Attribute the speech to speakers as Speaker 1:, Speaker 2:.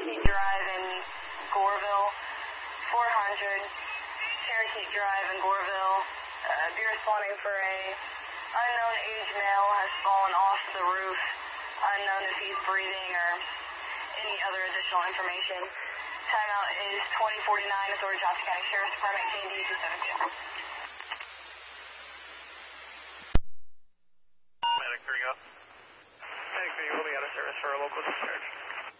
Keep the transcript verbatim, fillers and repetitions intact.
Speaker 1: Cherokee Drive in Goreville, four hundred, Cherokee Drive in Goreville. Uh, be responding for a unknown age male has fallen off the roof, unknown if he's breathing or any other additional information. Timeout is twenty forty-nine, Authority Johnson County Sheriff's Department, K D two seventy-two.
Speaker 2: Medic three, go.
Speaker 3: Medic three, we'll be out of service for a local discharge.